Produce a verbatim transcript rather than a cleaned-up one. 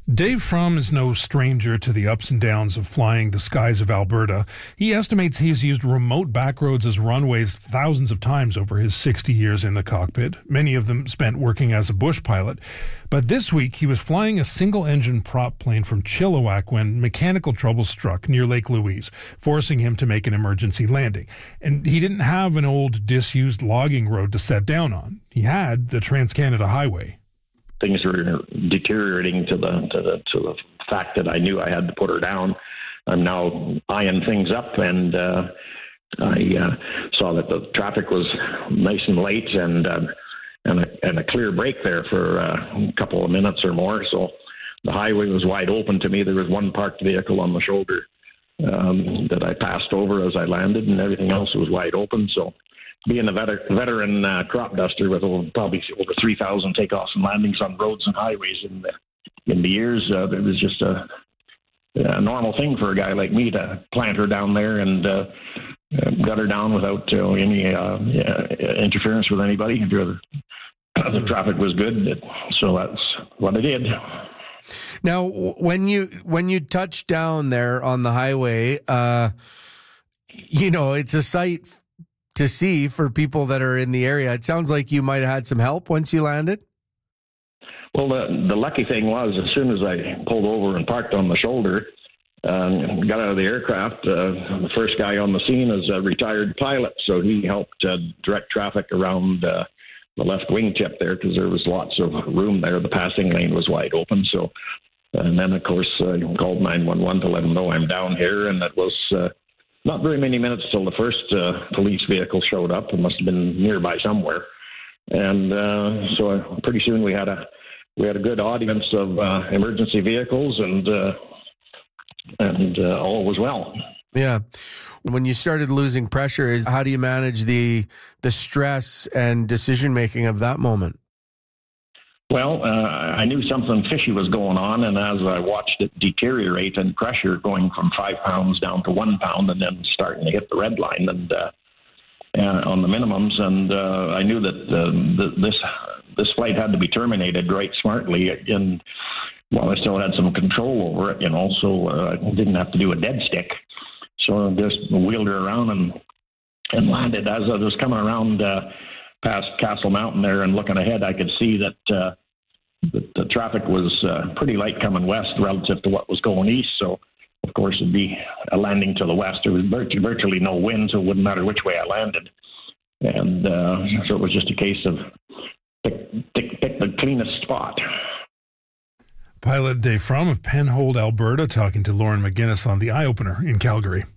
Dave Fromm is no stranger to the ups and downs of flying the skies of Alberta. He estimates he's used remote backroads as runways thousands of times over his sixty years in the cockpit, many of them spent working as a bush pilot. But this week, he was flying a single-engine prop plane from Chilliwack when mechanical trouble struck near Lake Louise, forcing him to make an emergency landing. And he didn't have an old, disused logging road to set down on. He had the Trans-Canada Highway. Things were deteriorating to the to the to the fact that I knew I had to put her down. I'm now eyeing things up, and uh, I uh, saw that the traffic was nice and late, and uh, and a, and a clear break there for uh, a couple of minutes or more. So the highway was wide open to me. There was one parked vehicle on the shoulder um, that I passed over as I landed, and everything else was wide open. So, being a veter- veteran uh, crop duster with over, probably over three thousand takeoffs and landings on roads and highways in the, in the years, uh, it was just a, a normal thing for a guy like me to plant her down there and uh, uh, gut her down without uh, any uh, interference with anybody. The, the traffic was good, so that's what I did. Now, when you when you touch down there on the highway, uh, you know, it's a sight to see for people that are in the area. It sounds like you might have had some help once you landed. Well, the, the lucky thing was, as soon as I pulled over and parked on the shoulder, um, got out of the aircraft, uh, the first guy on the scene is a retired pilot, so he helped uh, direct traffic around uh, the left wingtip there because there was lots of room there. The passing lane was wide open. So, and then, of course, I uh, called nine one one to let them know I'm down here, and it was uh, not very many minutes till the first uh, police vehicle showed up. It must have been nearby somewhere, and uh, so uh, pretty soon we had a we had a good audience of uh, emergency vehicles, and uh, and uh, all was well. Yeah, when you started losing pressure, is how do you manage the the stress and decision making of that moment? Well, uh, I knew something fishy was going on, and as I watched it deteriorate in pressure, going from five pounds down to one pound, and then starting to hit the red line and uh, uh, on the minimums, and uh, I knew that uh, the, this this flight had to be terminated right smartly. And while I still had some control over it, you know, so uh, I didn't have to do a dead stick. So I just wheeled her around and and landed. As I was coming around Uh, past Castle Mountain there and looking ahead, I could see that uh, the, the traffic was uh, pretty light coming west relative to what was going east. So, of course, it'd be a landing to the west. There was virtually, virtually no wind, so it wouldn't matter which way I landed. And uh, so it was just a case of pick, pick, pick the cleanest spot. Pilot Dave Fromm of Penhold, Alberta, talking to Lauren McGinnis on The Eye Opener in Calgary.